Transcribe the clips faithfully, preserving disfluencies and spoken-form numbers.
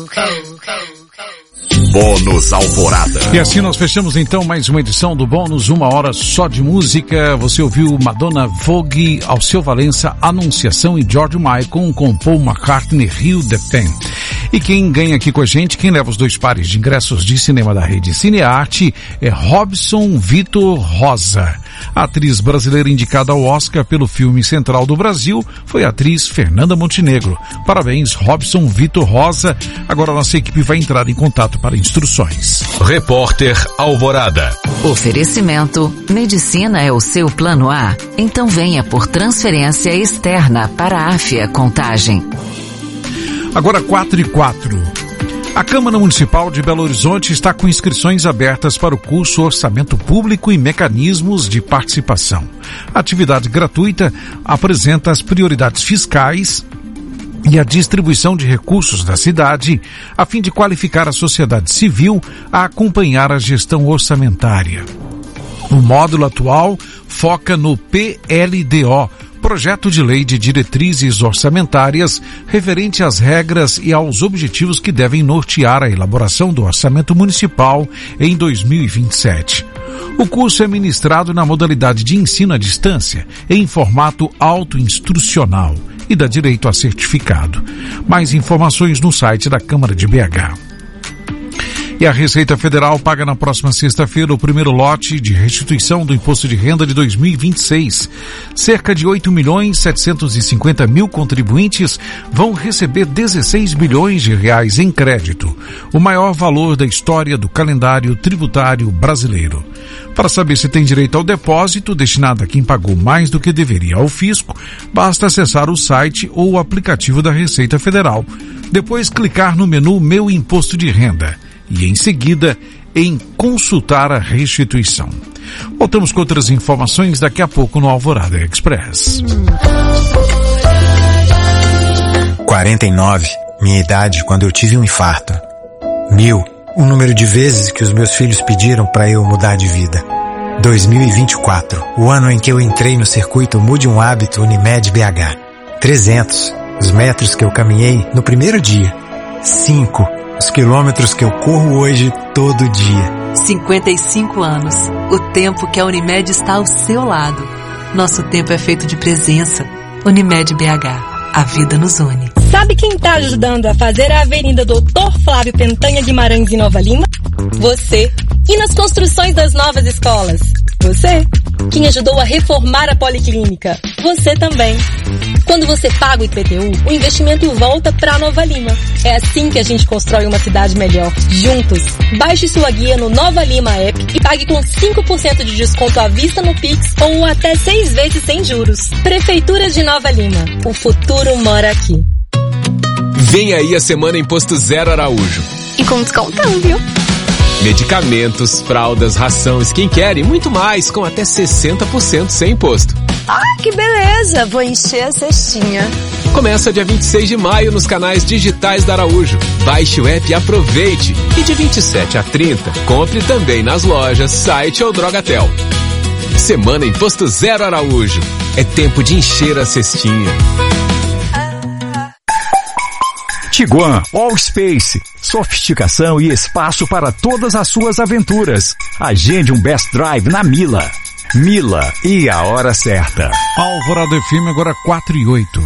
Bônus Alvorada. E assim nós fechamos então mais uma edição do Bônus, uma hora só de música. Você ouviu Madonna, Vogue, Alceu Valença, Anunciação e George Michael com Paul McCartney, Rio de Pen. E quem ganha aqui com a gente, quem leva os dois pares de ingressos de cinema da rede Cinearte é Robson Vitor Rosa. A atriz brasileira indicada ao Oscar pelo filme Central do Brasil foi a atriz Fernanda Montenegro. Parabéns, Robson Vitor Rosa. Agora a nossa equipe vai entrar em contato para instruções. Repórter Alvorada. Oferecimento: medicina é o seu plano A? Então venha por transferência externa para a Áfia Contagem. Agora quatro e quatro. A Câmara Municipal de Belo Horizonte está com inscrições abertas para o curso Orçamento Público e Mecanismos de Participação. A atividade gratuita apresenta as prioridades fiscais e a distribuição de recursos da cidade, a fim de qualificar a sociedade civil a acompanhar a gestão orçamentária. O módulo atual foca no P L D O, Projeto de Lei de Diretrizes Orçamentárias, referente às regras e aos objetivos que devem nortear a elaboração do orçamento municipal em dois mil e vinte e sete. O curso é ministrado na modalidade de ensino à distância, em formato autoinstrucional, e dá direito a certificado. Mais informações no site da Câmara de B H. E a Receita Federal paga na próxima sexta-feira o primeiro lote de restituição do Imposto de Renda de dois mil e vinte e seis. Cerca de oito milhões setecentos e cinquenta mil contribuintes vão receber dezesseis bilhões de reais em crédito, o maior valor da história do calendário tributário brasileiro. Para saber se tem direito ao depósito destinado a quem pagou mais do que deveria ao fisco, basta acessar o site ou o aplicativo da Receita Federal. Depois clicar no menu Meu Imposto de Renda e, em seguida, em consultar a restituição. Voltamos com outras informações daqui a pouco no Alvorada Express. quarenta e nove, minha idade quando eu tive um infarto. Mil, o número de vezes que os meus filhos pediram para eu mudar de vida. dois mil e vinte e quatro, o ano em que eu entrei no circuito Mude um Hábito Unimed B H. trezentos, os metros que eu caminhei no primeiro dia. cinco, os quilômetros que eu corro hoje todo dia. cinquenta e cinco anos. O tempo que a Unimed está ao seu lado. Nosso tempo é feito de presença. Unimed B H. A vida nos une. Sabe quem está ajudando a fazer a Avenida doutor Flávio Pentanha Guimarães em Nova Lima? Você. E nas construções das novas escolas? Você. Quem ajudou a reformar a Policlínica? Você também. Quando você paga o I P T U, o investimento volta para Nova Lima. É assim que a gente constrói uma cidade melhor, juntos. Baixe sua guia no Nova Lima App e pague com cinco por cento de desconto à vista no Pix ou até seis vezes sem juros. Prefeitura de Nova Lima. O futuro mora aqui. Vem aí a Semana Imposto Zero Araújo. E com descontão, viu? Medicamentos, fraldas, ração, skincare e muito mais, com até sessenta por cento sem imposto. Ah, que beleza! Vou encher a cestinha. Começa dia vinte e seis de maio nos canais digitais da Araújo. Baixe o app e aproveite. E de vinte e sete a trinta, compre também nas lojas, site ou Drogatel. Semana Imposto Zero Araújo. É tempo de encher a cestinha. Tiguan All Space, sofisticação e espaço para todas as suas aventuras. Agende um Best Drive na Mila. Mila e a hora certa. Alvorada F M agora quatro e oito.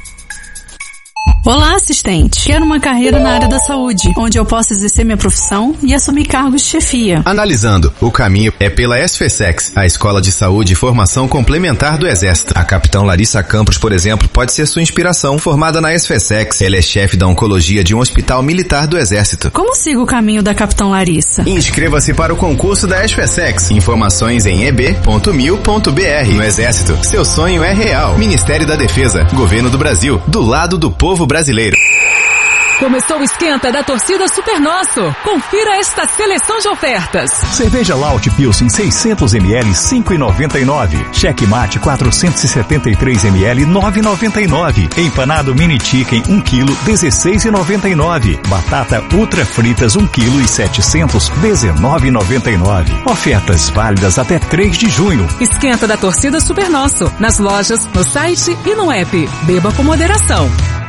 Olá, assistente. Quero uma carreira na área da saúde, onde eu possa exercer minha profissão e assumir cargos de chefia. Analisando, o caminho é pela SFSEX, a Escola de Saúde e Formação Complementar do Exército. A capitã Larissa Campos, por exemplo, pode ser sua inspiração. Formada na SFSEX, ela é chefe da oncologia de um hospital militar do Exército. Como sigo o caminho da capitã Larissa? Inscreva-se para o concurso da SFSEX. Informações em e b ponto mil ponto b r. No Exército, seu sonho é real. Ministério da Defesa, Governo do Brasil, do lado do povo brasileiro. brasileiro. Começou o esquenta da torcida Super Nosso. Confira esta seleção de ofertas. Cerveja Laut Pilsen seiscentos mililitros, cinco reais e noventa e nove centavos. Cheque Mate quatrocentos e setenta e três mililitros, nove reais e noventa e nove centavos. Empanado Mini Chicken um quilo, dezesseis reais e noventa e nove centavos. Batata Ultra Fritas um quilo e setecentos, dezenove reais e noventa e nove centavos. Ofertas válidas até três de junho. Esquenta da torcida Super Nosso. Nas lojas, no site e no app. Beba com moderação.